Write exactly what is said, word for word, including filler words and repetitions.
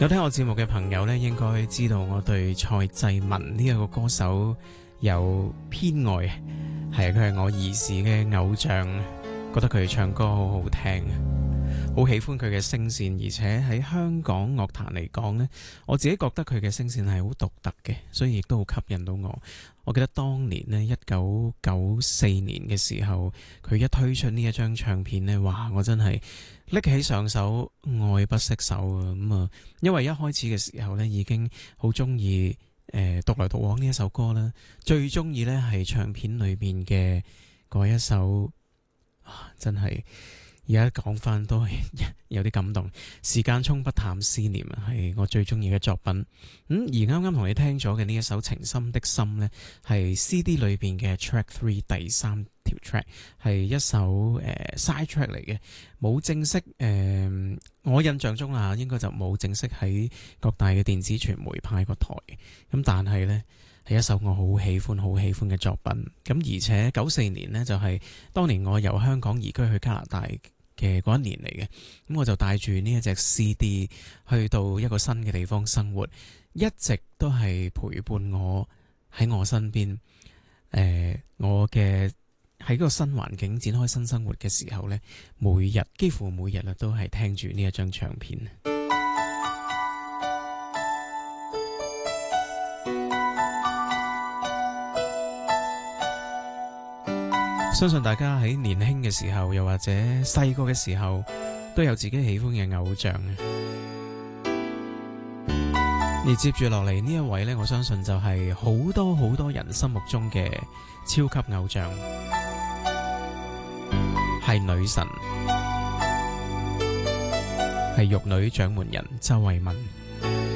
有聽我節目嘅朋友呢，應該知道我對蔡濟文呢一個歌手有偏愛，係佢係我兒時嘅偶像，覺得佢唱歌好好聽，好喜歡佢嘅聲線，而且喺香港樂壇嚟講呢，我自己覺得佢嘅聲線係好獨特嘅，所以亦都好吸引到我。我記得當年呢，一九九四年嘅時候，佢一推出呢一張唱片呢，哇！我真係拎起上手愛不釋手啊！咁啊，因為一開始嘅時候呢，已經好中意誒獨來獨往呢一首歌啦，最中意呢係唱片裏面嘅嗰一首，啊、真係而家講翻都係有啲感動。時間沖不淡思念係我最中意嘅作品。咁、嗯、而啱啱同你聽咗嘅呢一首情深的心呢，係 C D 裏邊嘅 Track Three 第三條 track， 係一首誒、呃、side track 嚟嘅，冇正式誒、呃，我印象中啦，應該就冇正式喺各大嘅電子傳媒派過台。咁但係呢，係一首我好喜歡、好喜歡嘅作品。咁而且九四年呢，就係、是、當年我由香港移居去加拿大嘅嗰一年嚟嘅，咁我就帶住呢一隻 C D 去到一個新嘅地方生活，一直都係陪伴我喺我身邊。誒、呃，我嘅喺個新環境展開新生活嘅時候呢，每日幾乎每日啊都係聽住呢一張唱片。相信大家喺年輕嘅時候，又或者細個嘅時候，都有自己喜歡嘅偶像。而接住落嚟呢一位呢，我相信就係好多好多人心目中嘅超級偶像，係女神，係玉女掌門人周慧敏。